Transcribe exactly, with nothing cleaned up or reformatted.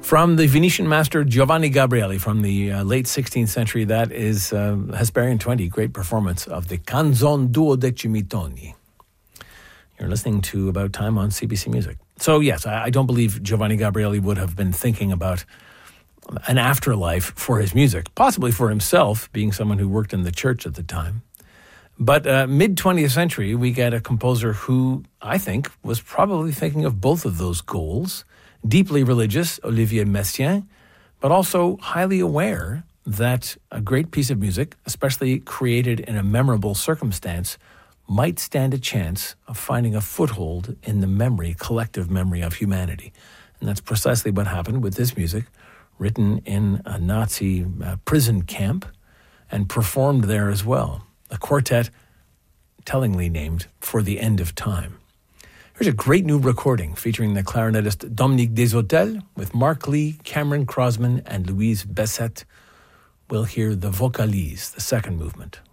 From the Venetian master Giovanni Gabrieli from the uh, late sixteenth century, that is uh, Hesperian twenty, great performance of the Canzon duodecimi toni. You're listening to About Time on C B C Music. So yes, I, I don't believe Giovanni Gabrieli would have been thinking about an afterlife for his music, possibly for himself, being someone who worked in the church at the time. But uh, mid-twentieth century, we get a composer who, I think, was probably thinking of both of those goals. Deeply religious, Olivier Messiaen, but also highly aware that a great piece of music, especially created in a memorable circumstance, might stand a chance of finding a foothold in the memory, collective memory of humanity. And that's precisely what happened with this music, written in a Nazi uh, prison camp and performed there as well. A quartet tellingly named For the End of Time. Here's a great new recording featuring the clarinetist Dominique Deshôtels with Mark Lee, Cameron Crosman, and Louise Bessette. We'll hear the Vocalise, the second movement.